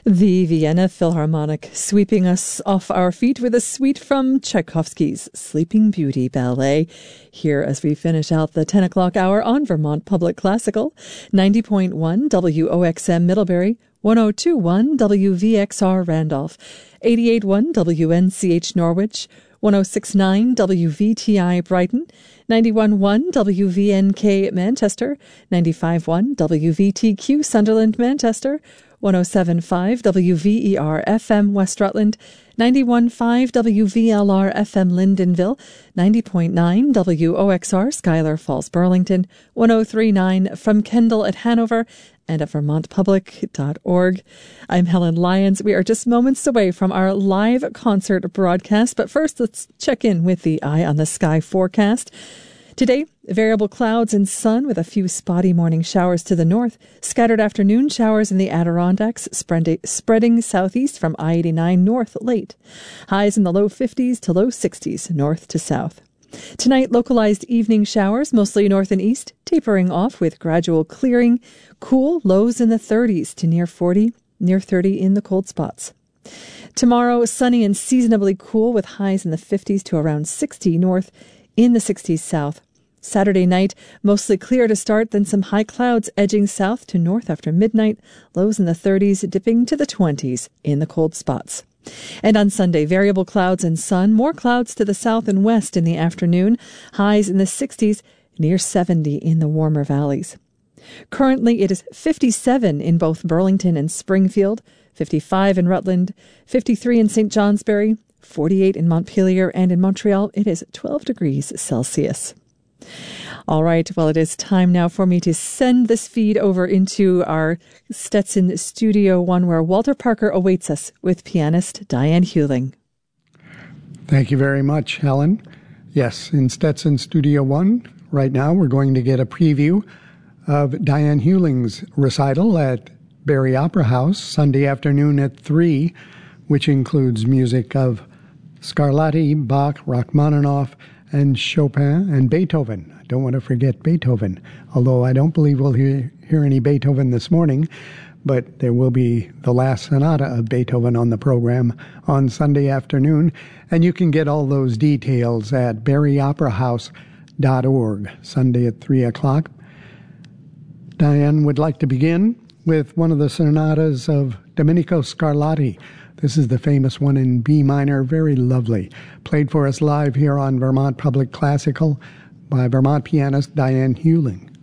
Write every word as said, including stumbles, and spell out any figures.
The Vienna Philharmonic sweeping us off our feet with a suite from Tchaikovsky's Sleeping Beauty Ballet. Here as we finish out the ten o'clock hour on Vermont Public Classical, ninety point one W O X M Middlebury, one oh two point one W V X R Randolph, eighty-eight point one W N C H Norwich, one oh six point nine W V T I Brighton, ninety-one point one W V N K Manchester, ninety-five point one W V T Q Sunderland Manchester, one oh seven point five W V E R F M West Rutland, ninety-one point five W V L R F M Lyndonville, ninety point nine W O X R Schuyler Falls Burlington, one oh three point nine from Kendall at Hanover, and at vermont public dot org. I'm Helen Lyons. We are just moments away from our live concert broadcast, but first let's check in with the Eye on the Sky forecast. Today, variable clouds and sun with a few spotty morning showers to the north, scattered afternoon showers in the Adirondacks, spread- spreading southeast from I eighty-nine north late. Highs in the low fifties to low sixties, north to south. Tonight, localized evening showers, mostly north and east, tapering off with gradual clearing. Cool, lows in the thirties to near forty, near thirty in the cold spots. Tomorrow, sunny and seasonably cool with highs in the fifties to around sixty north, in the sixties south. Saturday night, mostly clear to start, then some high clouds edging south to north after midnight, lows in the thirties, dipping to the twenties in the cold spots. And on Sunday, variable clouds and sun, more clouds to the south and west in the afternoon, highs in the sixties, near seventy in the warmer valleys. Currently, it is fifty-seven in both Burlington and Springfield, fifty-five in Rutland, fifty-three in Saint Johnsbury, forty-eight in Montpelier, and in Montreal, it is twelve degrees Celsius. All right, well, it is time now for me to send this feed over into our Stetson Studio One, where Walter Parker awaits us with pianist Diane Hewling. Thank you very much, Helen. Yes, in Stetson Studio One, right now we're going to get a preview of Diane Hewling's recital at Barrie Opera House Sunday afternoon at three, which includes music of Scarlatti, Bach, Rachmaninoff, and Chopin and Beethoven. I don't want to forget Beethoven, although I don't believe we'll hear, hear any Beethoven this morning, but there will be the last sonata of Beethoven on the program on Sunday afternoon, and you can get all those details at barrie opera house dot org, Sunday at three o'clock. Diane would like to begin with one of the sonatas of Domenico Scarlatti. This is the famous one in B minor, very lovely, played for us live here on Vermont Public Classical by Vermont pianist Diane Hewling.